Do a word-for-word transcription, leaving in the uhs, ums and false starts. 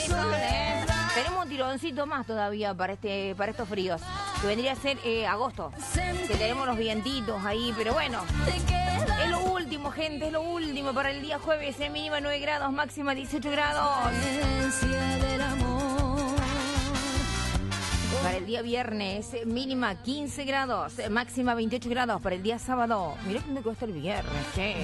son, ¿eh? Tenemos un tironcito más todavía para este para estos fríos, que vendría a ser eh, agosto, que tenemos los vientitos ahí, pero bueno, es lo último, gente, es lo último para el día jueves, en mínima nueve grados, máxima dieciocho grados. Para el día viernes, mínima quince grados, máxima veintiocho grados. Para el día sábado, mira que me cuesta el viernes, ¿eh?